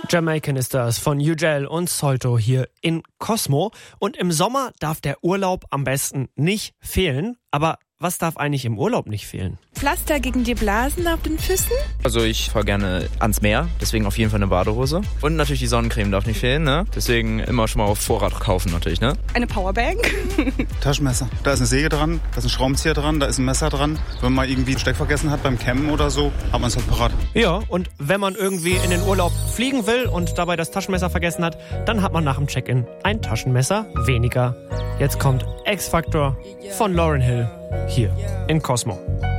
Jamaican ist das von UGL und Solto hier in Cosmo. Und im Sommer darf der Urlaub am besten nicht fehlen. Aber was darf eigentlich im Urlaub nicht fehlen? Pflaster gegen die Blasen auf den Füßen? Also ich fahre gerne ans Meer, deswegen auf jeden Fall eine Badehose. Und natürlich die Sonnencreme darf nicht fehlen, ne? Deswegen immer schon mal auf Vorrat kaufen natürlich, ne? Eine Powerbank? Taschenmesser. Da ist eine Säge dran, da ist ein Schraubenzieher dran, da ist ein Messer dran. Wenn man irgendwie ein Steck vergessen hat beim Campen oder so, hat man es halt parat. Ja, und wenn man irgendwie in den Urlaub fliegen will und dabei das Taschenmesser vergessen hat, dann hat man nach dem Check-in ein Taschenmesser weniger. Jetzt kommt X-Factor von Lauryn Hill hier in Cosmo.